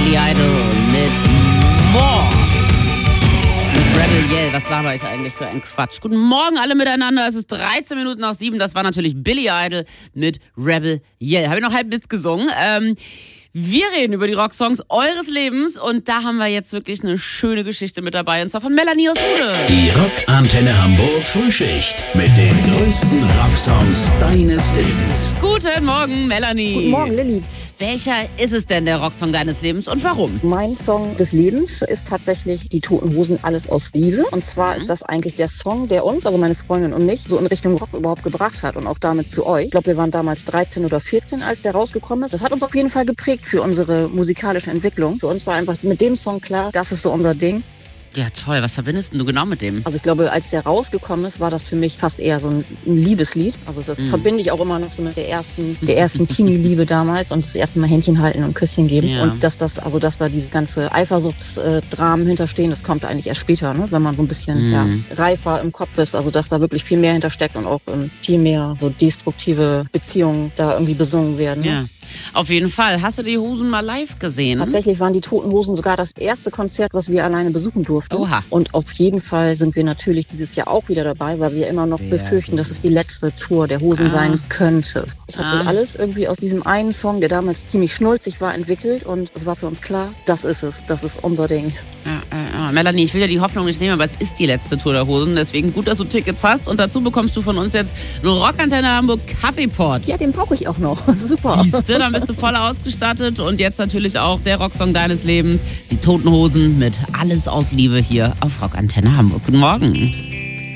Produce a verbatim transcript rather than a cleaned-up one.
Billy Idol mit More. Mit Rebel Yell. Was laber ich eigentlich für ein Quatsch? Guten Morgen alle miteinander. Es ist dreizehn Minuten nach sieben. Das war natürlich Billy Idol mit Rebel Yell. Habe ich noch halb mitgesungen. Ähm, Wir reden über die Rocksongs eures Lebens und da haben wir jetzt wirklich eine schöne Geschichte mit dabei, und zwar von Melanie aus Bude. Die Rockantenne Hamburg Frühschicht mit den größten Rocksongs deines Lebens. Guten Morgen, Melanie. Guten Morgen, Lilly. Welcher ist es denn, der Rocksong deines Lebens, und warum? Mein Song des Lebens ist tatsächlich die Toten Hosen, Alles aus Liebe. Und zwar mhm. ist das eigentlich der Song, der uns, also meine Freundin und mich, so in Richtung Rock überhaupt gebracht hat und auch damit zu euch. Ich glaube, wir waren damals dreizehn oder vierzehn, als der rausgekommen ist. Das hat uns auf jeden Fall geprägt für unsere musikalische Entwicklung. Für uns war einfach mit dem Song klar, das ist so unser Ding. Ja, toll. Was verbindest du genau mit dem? Also ich glaube, als der rausgekommen ist, war das für mich fast eher so ein Liebeslied. Also das mm. verbinde ich auch immer noch so mit der ersten, der ersten Teenie-Liebe damals und das erste Mal Händchen halten und Küsschen geben. Ja. Und dass das, also dass da diese ganze Eifersuchtsdramen hinterstehen, das kommt eigentlich erst später, ne? Wenn man so ein bisschen mm. ja, reifer im Kopf ist. Also dass da wirklich viel mehr hintersteckt und auch ähm, viel mehr so destruktive Beziehungen da irgendwie besungen werden. Ne? Ja. Auf jeden Fall. Hast du die Hosen mal live gesehen? Tatsächlich waren die Toten Hosen sogar das erste Konzert, was wir alleine besuchen durften. Oha. Und auf jeden Fall sind wir natürlich dieses Jahr auch wieder dabei, weil wir immer noch ja, befürchten, dass es die letzte Tour der Hosen ah. sein könnte. Es hat ah. sich alles irgendwie aus diesem einen Song, der damals ziemlich schnulzig war, entwickelt. Und es war für uns klar, das ist es. Das ist unser Ding. Ja, ja, ja. Melanie, ich will ja die Hoffnung nicht nehmen, aber es ist die letzte Tour der Hosen. Deswegen gut, dass du Tickets hast. Und dazu bekommst du von uns jetzt einen Rockantenne Hamburg Kaffeepot. Ja, den brauche ich auch noch. Super. Siehste, dann bist du voll ausgestattet. Und jetzt natürlich auch der Rocksong deines Lebens. Die Toten Hosen mit Alles aus Liebe hier auf Rockantenne Hamburg. Guten Morgen.